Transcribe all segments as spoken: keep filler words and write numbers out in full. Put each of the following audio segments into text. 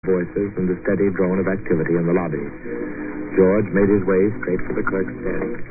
voices and the steady drone of activity in the lobby. George made his way straight for the clerk's desk.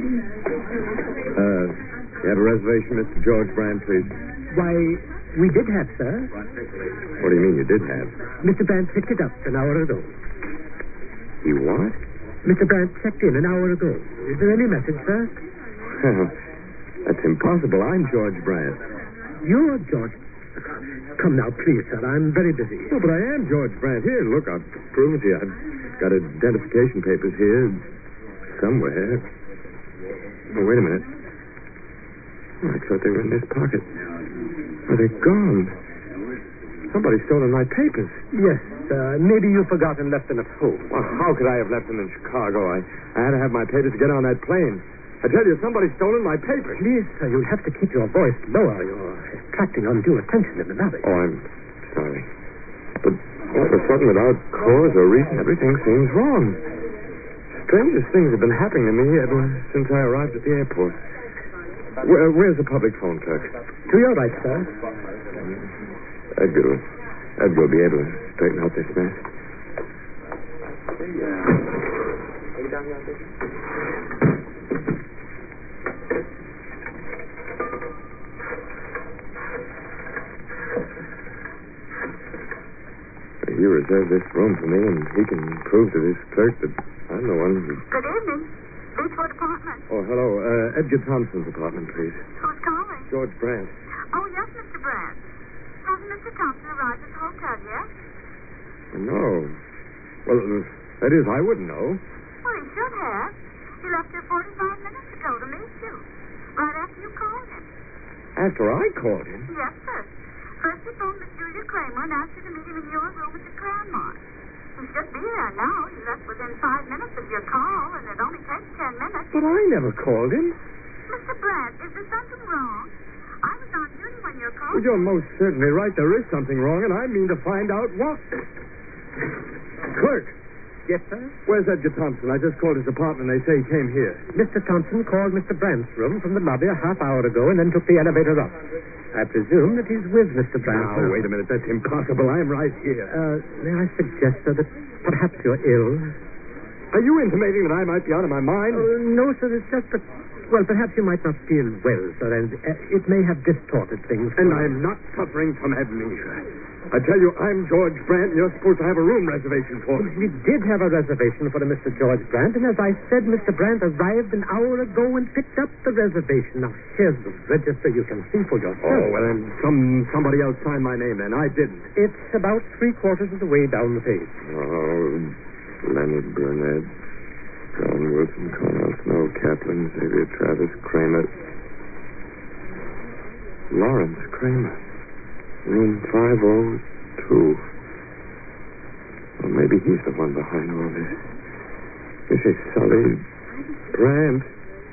Uh, you have a reservation, Mister George Brand, please? Why, we did have, sir. What do you mean you did have? Mister Brand picked it up an hour ago. He what? Mister Brand checked in an hour ago. Is there any message, sir? Well, that's impossible. I'm George Brand. You're George. Come now, please, sir. I'm very busy. No, but I am George Brand. Here, look, I'll prove it to you. I've got identification papers here somewhere. Oh, wait a minute. Oh, I thought they were in this pocket. Oh, they're gone. Somebody's stolen my papers. Yes, uh, maybe you forgot and left them at home. Well, how could I have left them in Chicago? I, I had to have my papers to get on that plane. I tell you, somebody's stolen my papers. Please, sir, you'll have to keep your voice lower. You're attracting undue attention in the lobby. Oh, I'm sorry. But all of a sudden, without cause or reason, everything seems wrong. Strangest things have been happening to me ever since I arrived at the airport. Where, where's the public phone clerk? To your right, sir. Edgar will, Edgar will be able to straighten out this mess. You reserved this room for me, and he can prove to this clerk that I'm the one who... Good evening. Beechwood Apartment. Oh, hello. Uh, Edgar Thompson's apartment, please. Who's calling? George Brand. Oh, yes, Mister Brand. Hasn't Mister Thompson arrived at the hotel yet? No. Well, uh, that is, I wouldn't know. Well, he should have. He left here forty-five minutes ago to meet you. Right after you called him. After I called him? Yes, sir. First he phoned Miss Julia Kramer and asked her to meet him in your room at the Claremont. He should be there now. He left within five minutes of your call, and it only takes ten minutes. But I never called him. Mister Brand, is there something wrong? I was on duty when you called. Well, you're most certainly right. There is something wrong, and I mean to find out what. Clerk. Yes, sir? Where's Edgar Thompson? I just called his apartment. They say he came here. Mister Thompson called Mister Brand's room from the lobby a half hour ago and then took the elevator up. I presume that he's with Mister Brand. Now, wait a minute. That's impossible. I'm right here. Uh, may I suggest, sir, that perhaps you're ill? Are you intimating that I might be out of my mind? Uh, no, sir. It's just that, well, perhaps you might not feel well, sir, and uh, it may have distorted things. And I'm not suffering from amnesia. I tell you, I'm George Brand, and you're supposed to have a room reservation for me. We did have a reservation for a Mister George Brand, and as I said, Mister Brand arrived an hour ago and picked up the reservation. Now, here's the register. You can see for yourself. Oh, well, then some somebody else signed my name then. I didn't. It's about three quarters of the way down the page. Oh, Leonard Burnett, John Wilson, Cornell Snow, Kaplan, Xavier Travis, Kramer. Lawrence Kramer. Room five oh two. Well, maybe he's the one behind all this. This is Sully Brand.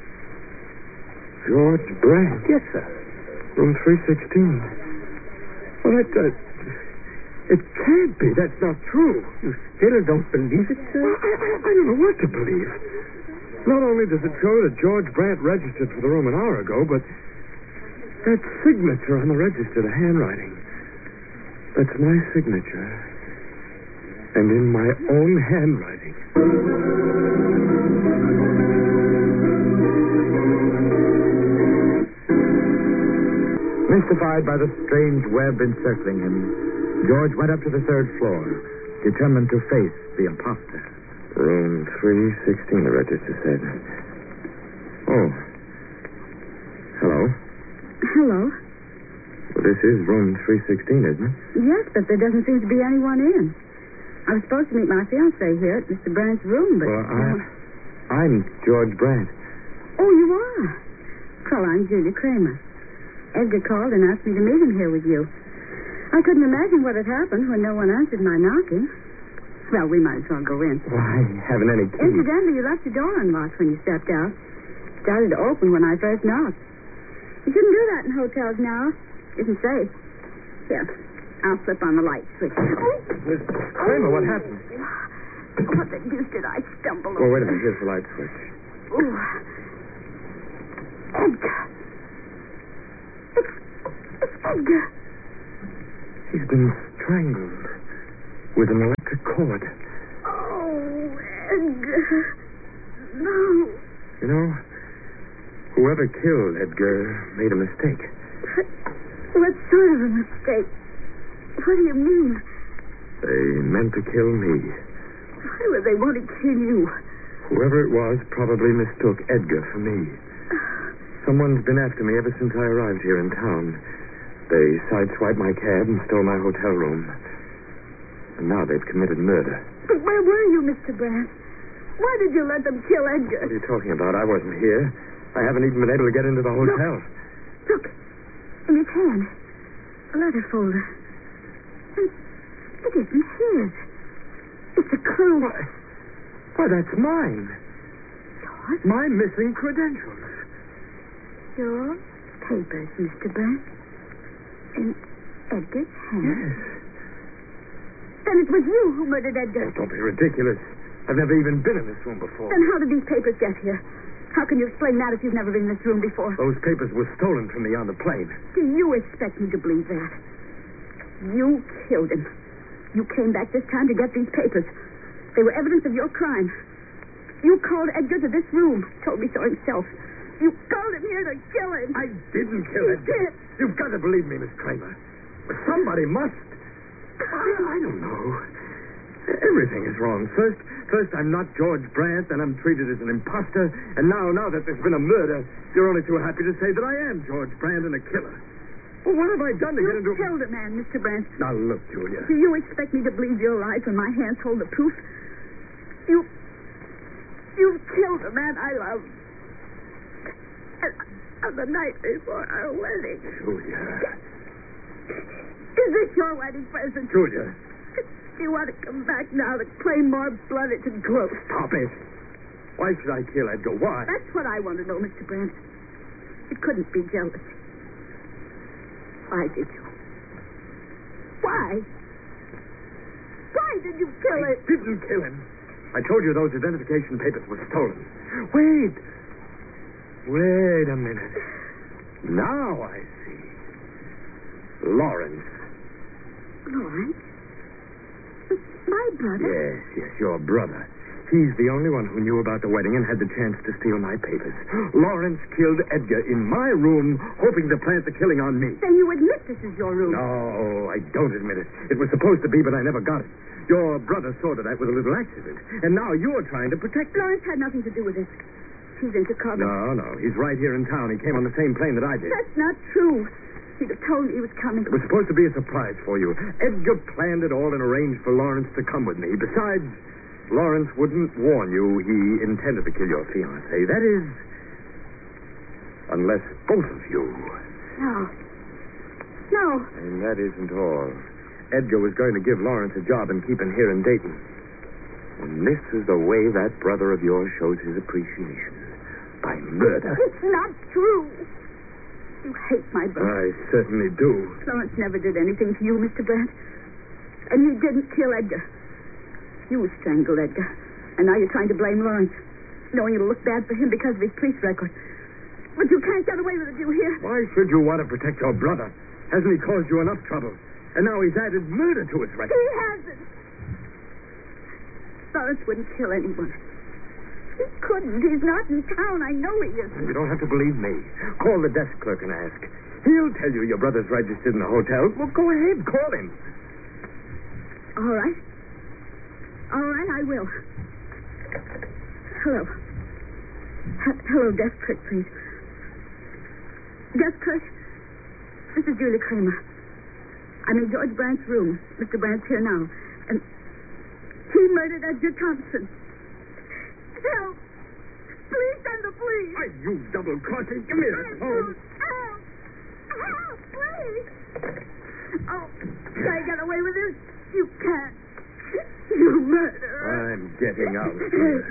George Brand. Yes, sir. Room three sixteen. Well, that, uh, it can't be. That's not true. You still don't believe it, sir? Well, I, I, I don't know what to believe. Not only does it show that George Brand registered for the room an hour ago, but that signature on the register, the handwriting, that's my signature. And in my own handwriting. Mystified by the strange web encircling him, George went up to the third floor, determined to face the imposter. Room three sixteen, the register said. Oh. Hello. Hello. Well, this is room three sixteen, isn't it? Yes, but there doesn't seem to be anyone in. I was supposed to meet my fiancé here at Mister Brand's room, but... Well, I, I'm George Brand. Oh, you are? Well, I'm Julia Kramer. Edgar called and asked me to meet him here with you. I couldn't imagine what had happened when no one answered my knocking. Well, we might as well go in. Well, I haven't any key. Incidentally, you left the door unlocked when you stepped out. It started to open when I first knocked. You shouldn't do that in hotels now. Isn't safe. Here, I'll flip on the light switch. Miss Kramer, what happened? What the deuce did I stumble over? Oh, wait a minute. Here's the light switch. Ooh. Edgar. It's, it's Edgar. He's been strangled. with an electric cord. Oh, Edgar. No. You know, whoever killed Edgar made a mistake. What sort of a mistake? What do you mean? They meant to kill me. Why would they want to kill you? Whoever it was probably mistook Edgar for me. Someone's been after me ever since I arrived here in town. They sideswiped my cab and stole my hotel room. And now they've committed murder. But where were you, Mister Brandt? Why did you let them kill Edgar? What are you talking about? I wasn't here. I haven't even been able to get into the hotel. Look, look in his hand. A letter folder. And it isn't his. It's a clue. Why, why that's mine. Yours? My missing credentials. Your papers, Mister Brandt. In Edgar's hand? Yes. Then it was you who murdered Edgar. Oh, don't be ridiculous. I've never even been in this room before. Then how did these papers get here? How can you explain that if you've never been in this room before? Those papers were stolen from me on the plane. Do you expect me to believe that? You killed him. You came back this time to get these papers. They were evidence of your crime. You called Edgar to this room. Told me so himself. You called him here to kill him. I didn't kill You Edgar. did. You've got to believe me, Miss Kramer. Somebody must. I, I don't know. Everything is wrong. First, first I'm not George Brandt, and I'm treated as an imposter. And now, now that there's been a murder, you're only too happy to say that I am George Brandt and a killer. Well, what have I done to You get into... killed a man, Mister Brandt. Now, look, Julia. Do you expect me to believe your lies when my hands hold the proof? You... You killed a man I love. And on the night before our wedding. Julia. Is this your wedding present? Julia. Do you want to come back now to claim more blood? It's gross. Stop it. Why should I kill Edgar? Why? That's what I want to know, Mister Brandt. It couldn't be jealousy. Why did you? Why? Why did you kill I him? didn't kill him. I told you those identification papers were stolen. Wait. Wait a minute. Now I see. Lawrence. Lawrence? My brother? Yes, yes, your brother. He's the only one who knew about the wedding and had the chance to steal my papers. Lawrence killed Edgar in my room, hoping to plant the killing on me. Then you admit this is your room. No, I don't admit it. It was supposed to be, but I never got it. Your brother saw to that with a little accident. And now you're trying to protect me. Lawrence had nothing to do with this. He's in Chicago. No, no. He's right here in town. He came on the same plane that I did. That's not true. He'd have told me he was coming. It was supposed to be a surprise for you. Edgar planned it all and arranged for Lawrence to come with me. Besides, Lawrence wouldn't warn you he intended to kill your fiancée. That is, unless both of you. No. No. And that isn't all. Edgar was going to give Lawrence a job and keep him here in Dayton. And this is the way that brother of yours shows his appreciation. By murder. It's not true. You hate my brother. I certainly do. Lawrence never did anything to you, Mister Brandt. And he didn't kill Edgar. You strangled Edgar. And now you're trying to blame Lawrence, knowing it'll look bad for him because of his police record. But you can't get away with it, you hear? Why should you want to protect your brother? Hasn't he caused you enough trouble? And now he's added murder to his record. He hasn't. Lawrence wouldn't kill anyone. He couldn't. He's not in town. I know he isn't. You don't have to believe me. Call the desk clerk and ask. He'll tell you your brother's registered in the hotel. Well, go ahead. Call him. All right. All right, I will. Hello. H- hello, desk clerk, please. Desk clerk, this is Julia Kramer. I'm in George Brandt's room. Mister Brandt's here now. And he murdered Edgar Thompson. Help! Please send the police! Why, you double-crossing. Give me that phone. Help! Help, please! Oh, can I get away with this? You can't. You murderer. I'm getting out here.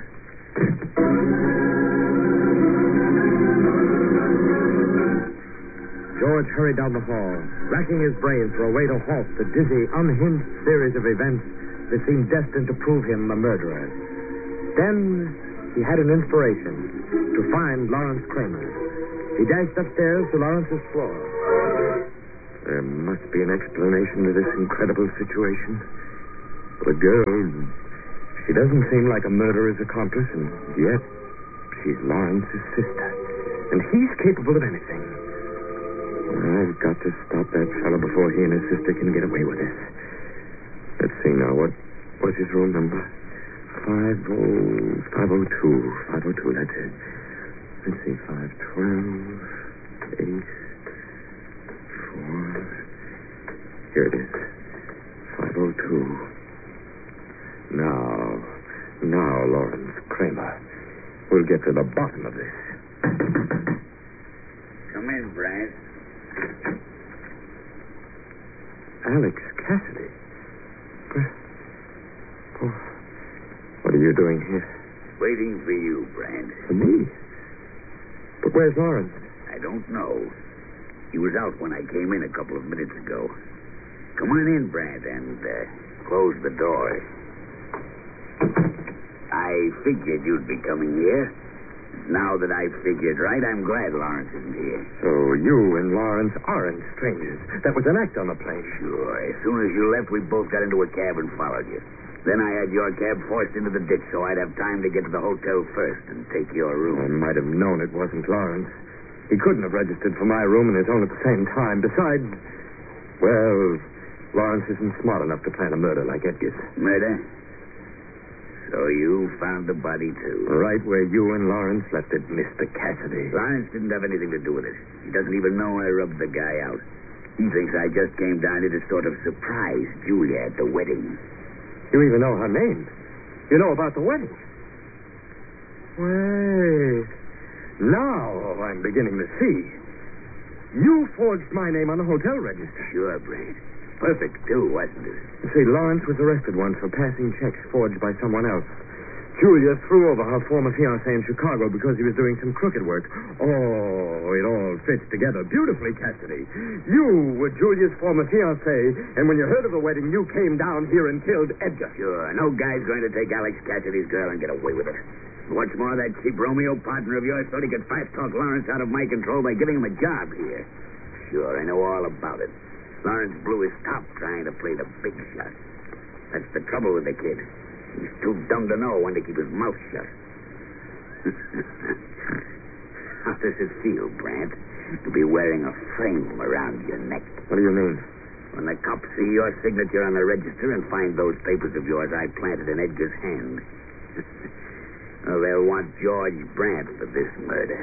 George hurried down the hall, racking his brains for a way to halt the dizzy, unhinged series of events that seemed destined to prove him the murderer. Then he had an inspiration to find Lawrence Kramer. He dashed upstairs to Lawrence's floor. There must be an explanation to this incredible situation. The girl, she doesn't seem like a murderer's accomplice, and yet she's Lawrence's sister. And he's capable of anything. I've got to stop that fellow before he and his sister can get away with this. Let's see now. What what's his room number? Five oh five oh two. Five oh two, that's it. Let's see, five twelve, eight, four. Here it is. Five oh two. Now, now, Lawrence Kramer. We'll get to the bottom of this. Come in, Brad. Alex Cassidy. Oh, what are you doing here? Waiting for you, Brad. For me? But where's Lawrence? I don't know. He was out when I came in a couple of minutes ago. Come on in, Brad, and uh, close the door. I figured you'd be coming here. Now that I've figured right, I'm glad Lawrence isn't here. So you and Lawrence aren't strangers. That was an act on the plane. Sure. As soon as you left, we both got into a cab and followed you. Then I had your cab forced into the ditch so I'd have time to get to the hotel first and take your room. I might have known it wasn't Lawrence. He couldn't have registered for my room and his own at the same time. Besides, well, Lawrence isn't smart enough to plan a murder like Edgar's. Murder? So you found the body, too? Right where you and Lawrence left it, Mister Cassidy. Lawrence didn't have anything to do with it. He doesn't even know I rubbed the guy out. He thinks I just came down here to sort of surprise Julia at the wedding. You even know her name. You know about the wedding. Wait. Now I'm beginning to see. You forged my name on the hotel register. Sure, Brad. Perfect, too, wasn't it? You see, Lawrence was arrested once for passing checks forged by someone else. Julia threw over her former fiancé in Chicago because he was doing some crooked work. Oh, it all fits together beautifully, Cassidy. You were Julia's former fiancé, and when you heard of the wedding, you came down here and killed Edgar. Sure. No guy's going to take Alex Cassidy's girl and get away with it. What's more, that cheap Romeo partner of yours thought he could fast-talk Lawrence out of my control by giving him a job here. Sure, I know all about it. Lawrence blew his top trying to play the big shot. That's the trouble with the kid. He's too dumb to know when to keep his mouth shut. How does it feel, Brant, to be wearing a frame around your neck? What do you mean? When the cops see your signature on the register and find those papers of yours I planted in Edgar's hand. Well, they'll want George Brant for this murder.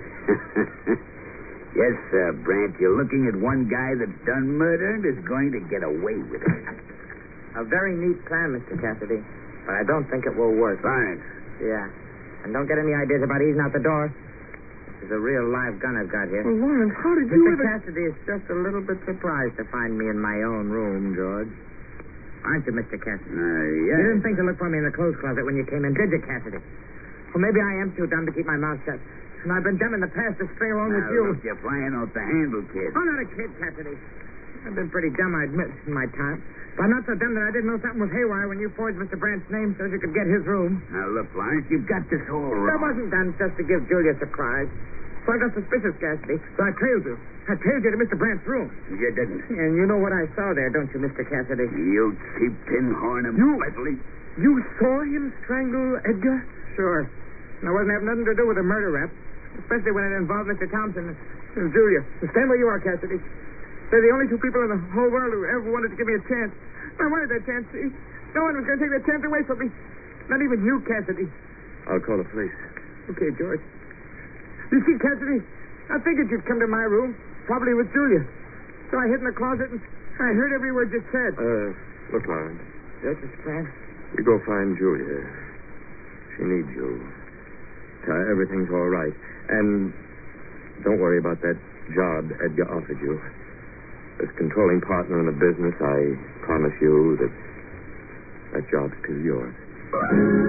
Yes, sir, Brant, you're looking at one guy that's done murder and is going to get away with it. A very neat plan, Mister Cassidy, but I don't think it will work. Lawrence. Yeah. And don't get any ideas about easing out the door. This is a real live gun I've got here. Oh, Lawrence, how did you Mister ever... Cassidy is just a little bit surprised to find me in my own room, George. Aren't you, Mister Cassidy? Uh, yeah. You didn't think to look for me in the clothes closet when you came in, did you, Cassidy? Well, maybe I am too dumb to keep my mouth shut. And I've been dumb in the past to string along Now, with you. look, you're flying off the handle, kid. I'm not a kid, Cassidy. I've been pretty dumb, I admit, in my time. But I'm not so dumb that I didn't know something was haywire when you forged Mister Brandt's name so you could get his room. Now, look, Lawrence, you've got this all wrong. That wasn't done just to give Julia a surprise. So I got suspicious, Cassidy. So I trailed you. I trailed you to Mister Brandt's room. You didn't. And you know what I saw there, don't you, Mister Cassidy? You cheap tin horn and You- Wesley. You saw him strangle Edgar? Sure. And I wasn't having nothing to do with a murder rap, especially when it involved Mister Thompson and Julia. Stand where you are, Cassidy. They're the only two people in the whole world who ever wanted to give me a chance. I wanted that chance, see? No one was going to take that chance away from me. Not even you, Cassidy. I'll call the police. Okay, George. You see, Cassidy, I figured you'd come to my room, probably with Julia. So I hid in the closet and I heard every word you said. Uh, look, Lawrence. Yes, Mister Brand? You go find Julia. She needs you. Tell her everything's all right. And don't worry about that job Edgar offered you. As controlling partner in the business, I promise you that that job's still yours.